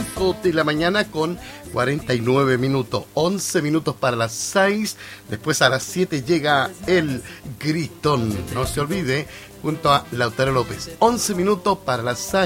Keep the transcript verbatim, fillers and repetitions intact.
cinco de la mañana con cuarenta y nueve minutos. once minutos para las seis. Después a las siete llega el Gritón. No se olvide, junto a Lautaro López. once minutos para las seis.